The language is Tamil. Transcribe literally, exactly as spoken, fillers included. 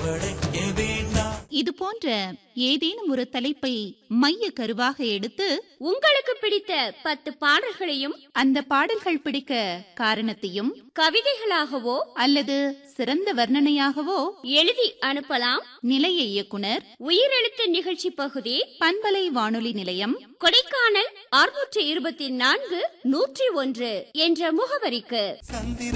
படைக்க வேண்டாம். இது போன்ற ஏதேனும் ஒரு தலைப்பை மைய கருவாக எடுத்து உங்களுக்கு பிடித்த பத்து பாடல்களையும் அந்த பாடல்கள் பிடிக்க காரணத்தையும் கவிதைகளாகவோ அல்லது சிறந்த வர்ணனையாகவோ எழுதி அனுப்பலாம். நிலைய இயக்குனர், உயிரெழுத்து நிகழ்ச்சி பகுதி, பண்பலை வானொலி நிலையம், கொடைக்கானல் அறுநூற்றி இருபத்தி நான்கு நூற்றி ஒன்று என்ற முகவரிக்கு. சந்திர